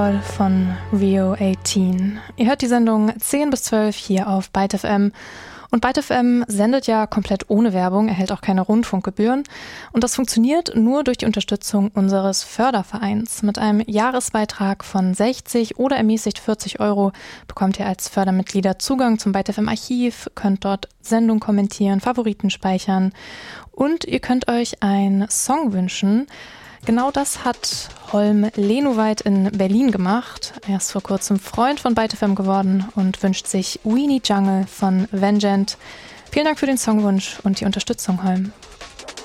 von Rio 18. Ihr hört die Sendung 10 bis 12 hier auf Byte FM. Und Byte FM sendet ja komplett ohne Werbung, erhält auch keine Rundfunkgebühren. Und das funktioniert nur durch die Unterstützung unseres Fördervereins. Mit einem Jahresbeitrag von 60 oder ermäßigt 40 Euro bekommt ihr als Fördermitglieder Zugang zum Byte FM Archiv, könnt dort Sendungen kommentieren, Favoriten speichern und ihr könnt euch einen Song wünschen. Genau das hat Holm Lenoweit in Berlin gemacht. Er ist vor kurzem Freund von Byte FM geworden und wünscht sich Weenie Jungle von Vengent. Vielen Dank für den Songwunsch und die Unterstützung, Holm.